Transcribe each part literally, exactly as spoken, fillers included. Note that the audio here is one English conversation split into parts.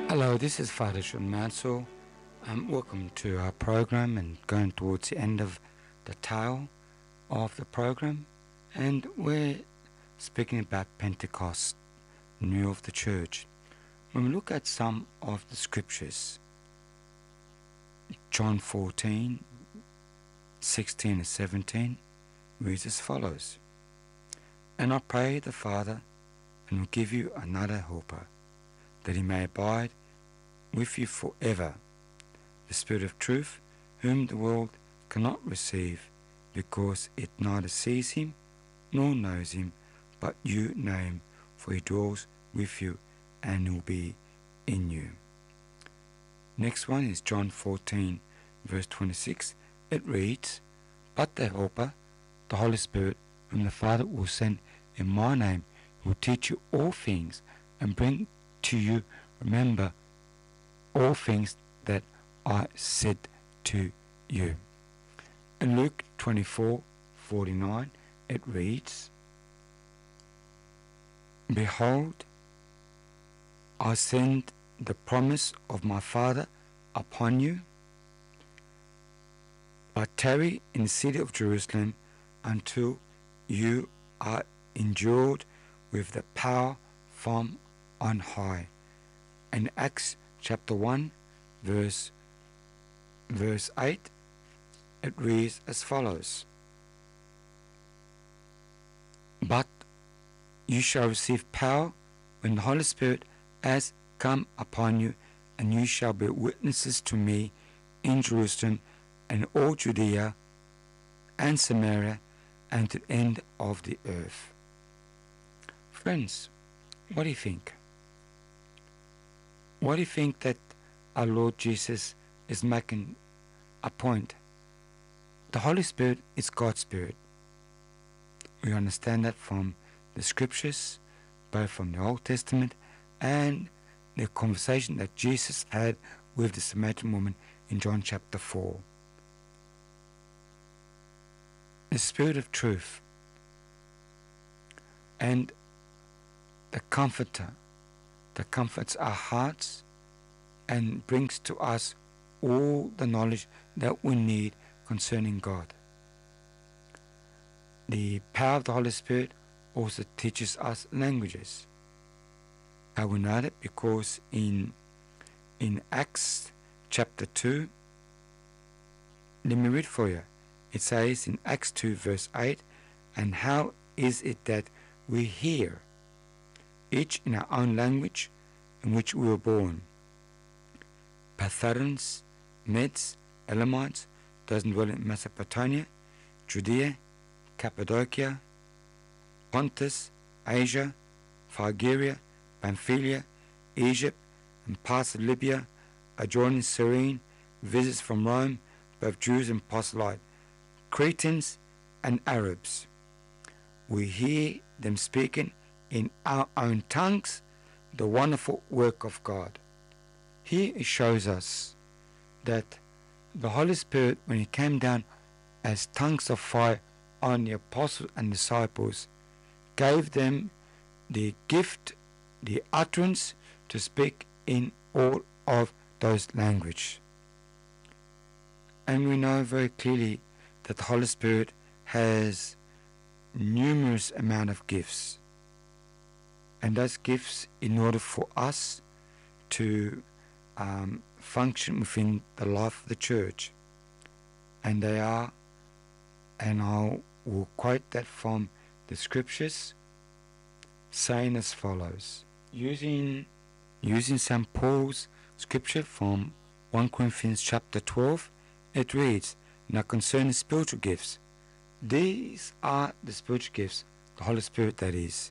Hello, this is Father Sean Mansell. Um, welcome to our program and going towards the end of the tail of the program. And we're speaking about Pentecost, new of the church. When we look at some of the scriptures, John fourteen, sixteen and seventeen reads as follows. And I pray the Father, and will give you another helper, that he may abide with you forever, the Spirit of truth, whom the world cannot receive, because it neither sees him nor knows him, but you know him, for he dwells with you and will be in you. Next one is John fourteen, verse twenty-six. It reads, But the Helper, the Holy Spirit, whom the Father will send in my name, will teach you all things, and bring to you remember all things that I said to you. In Luke twenty-four, forty-nine, it reads, Behold, I send the promise of my Father upon you, but tarry in the city of Jerusalem until you are endued with the power from on high. In Acts chapter one, verse verse eight, it reads as follows. But you shall receive power when the Holy Spirit has come upon you, and you shall be witnesses to me in Jerusalem and all Judea and Samaria and to the end of the earth. Friends, what do you think? What do you think that our Lord Jesus is making a point? The Holy Spirit is God's Spirit. We understand that from the scriptures, both from the Old Testament and the conversation that Jesus had with the Samaritan woman in John chapter four. The Spirit of truth and the Comforter that comforts our hearts and brings to us all the knowledge that we need concerning God. The power of the Holy Spirit also teaches us languages. How we know that? Because in in Acts chapter two, let me read for you. It says in Acts two verse eight, and how is it that we hear, each in our own language in which we were born? Parthians, Medes, Elamites, those dwell in Mesopotamia, Judea, Cappadocia, Pontus, Asia, Phrygia, Pamphylia, Egypt, and parts of Libya, adjoining Cyrene, visitors from Rome, both Jews and proselytes, Cretans and Arabs. We hear them speaking in our own tongues the wonderful work of God. Here it shows us that the Holy Spirit, when He came down as tongues of fire on the apostles and disciples, gave them the gift, the utterance to speak in all of those languages. And we know very clearly that the Holy Spirit has numerous amount of gifts, and those gifts in order for us to um, function within the life of the church. And they are, and I will quote that from the scriptures, saying as follows, using using Saint Paul's scripture from First Corinthians chapter twelve, it reads, Now concerning spiritual gifts, these are the spiritual gifts, the Holy Spirit that is.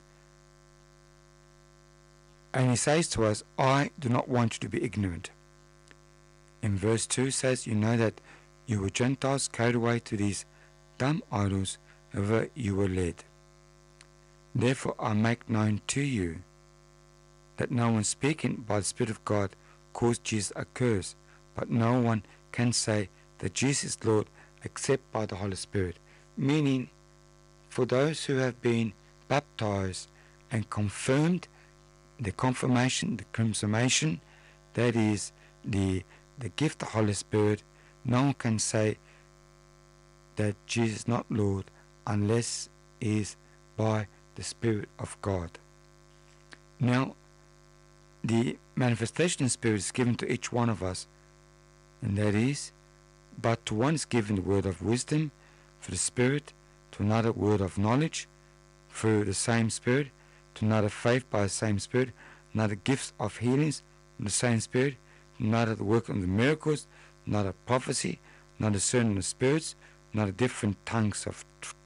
And he says to us, I do not want you to be ignorant. In verse two says, You know that you were Gentiles carried away to these dumb idols, however you were led. Therefore I make known to you that no one speaking by the Spirit of God calls Jesus a curse, but no one can say that Jesus is Lord except by the Holy Spirit. Meaning, for those who have been baptized and confirmed, the confirmation, the consummation, that is the, the gift of the Holy Spirit, no one can say that Jesus is not Lord unless it is by the Spirit of God. Now, the manifestation of Spirit is given to each one of us, and that is, but to one is given the word of wisdom for the Spirit, to another word of knowledge through the same Spirit, to another faith by the same Spirit, another gifts of healings from the same Spirit, another the work of the miracles, another prophecy, another discerning of spirits, another different tongues of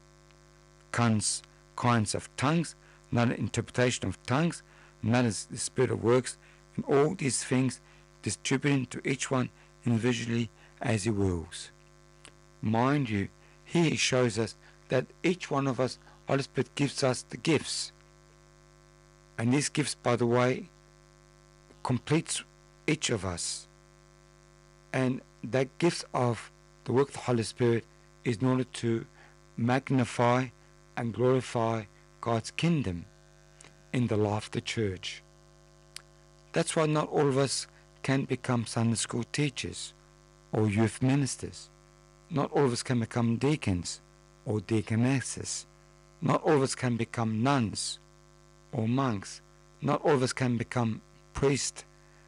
kinds, kinds of tongues, another interpretation of tongues, another is the Spirit of works, and all these things distributing to each one individually as he wills. Mind you, here he shows us that each one of us, Holy Spirit gives us the gifts. And these gifts, by the way, completes each of us. And that gift of the work of the Holy Spirit is in order to magnify and glorify God's kingdom in the life of the church. That's why not all of us can become Sunday school teachers or youth ministers. Not all of us can become deacons or deaconesses. Not all of us can become nuns or monks. Not all of us can become priests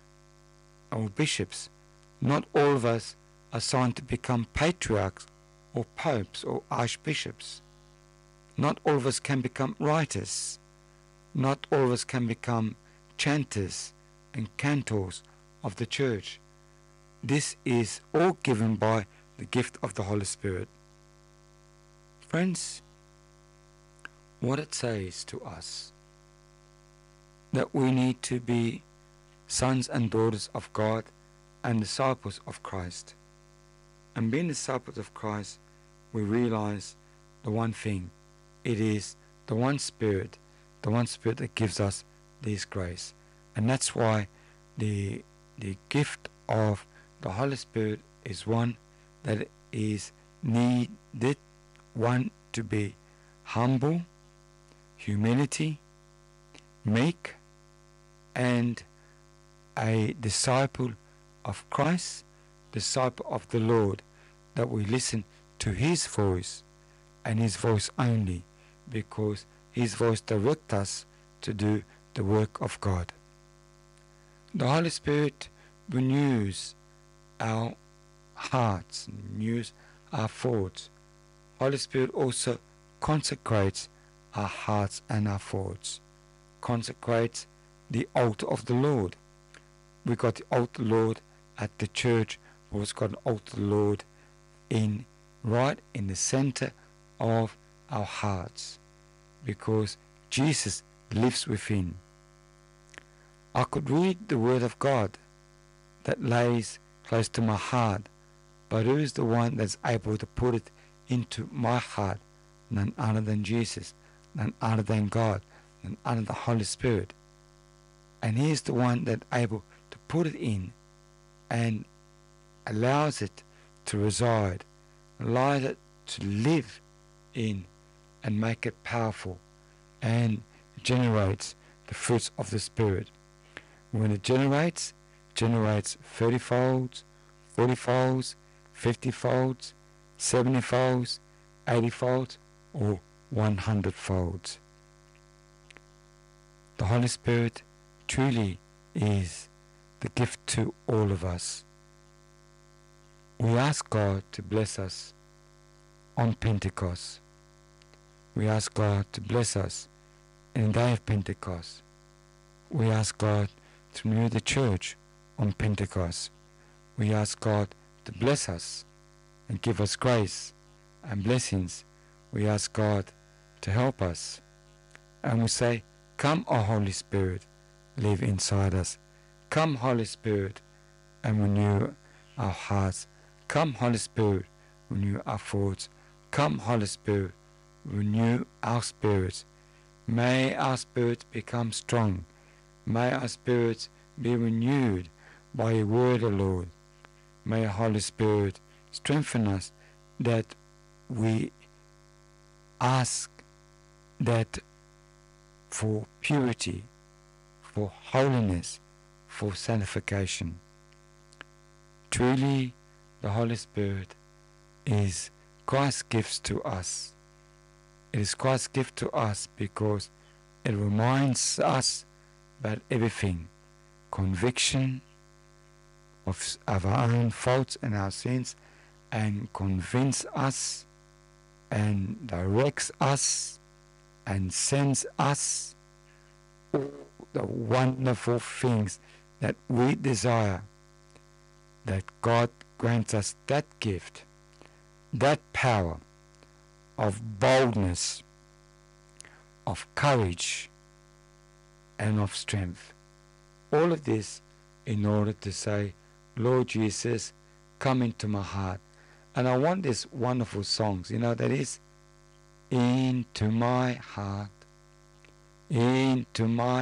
or bishops. Not all of us are assigned to become patriarchs or popes or archbishops. Not all of us can become writers. Not all of us can become chanters and cantors of the church. This is all given by the gift of the Holy Spirit. Friends, what it says to us, that we need to be sons and daughters of God and disciples of Christ. And being disciples of Christ, we realize the one thing. It is the one Spirit, the one Spirit that gives us this grace. And that's why the, the gift of the Holy Spirit is one that is needed, one to be humble, humility, meek, and a disciple of Christ, disciple of the Lord, that we listen to His voice and His voice only, because His voice directs us to do the work of God. The Holy Spirit renews our hearts, renews our thoughts. Holy Spirit also consecrates our hearts and our thoughts, consecrates the altar of the Lord. We got the altar of the Lord at the church, but we've got an altar of the Lord in right in the center of our hearts, because Jesus lives within. I could read the Word of God that lays close to my heart, but who is the one that's able to put it into my heart? None other than Jesus, none other than God, none other than the Holy Spirit. And He is the one that's able to put it in and allows it to reside, allows it to live in and make it powerful, and generates the fruits of the Spirit. When it generates, generates thirty folds, forty folds, fifty folds, seventy folds, eighty folds, or one hundred folds. The Holy Spirit truly is the gift to all of us. We ask God to bless us on Pentecost. We ask God to bless us in the day of Pentecost. We ask God to renew the church on Pentecost. We ask God to bless us and give us grace and blessings. We ask God to help us. And we say, come, O Holy Spirit, live inside us. Come, Holy Spirit, and renew our hearts. Come, Holy Spirit, renew our thoughts. Come, Holy Spirit, renew our spirits. May our spirits become strong. May our spirits be renewed by your word, O Lord. May the Holy Spirit strengthen us, that we ask that for purity, for holiness, for sanctification. Truly, the Holy Spirit is Christ's gift to us. It is Christ's gift to us because it reminds us about everything. Conviction of, of our own faults and our sins, and convince us and directs us and sends us all the wonderful things that we desire. That God grants us that gift, that power of boldness, of courage, and of strength. All of this in order to say, Lord Jesus, come into my heart. And I want these wonderful songs, you know, that is, into my heart, into my